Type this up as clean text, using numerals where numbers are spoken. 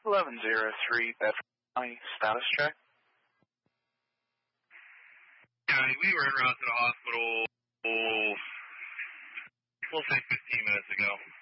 1103 Bedford County, status check. County, we were en route to the hospital, we'll say 15 minutes ago.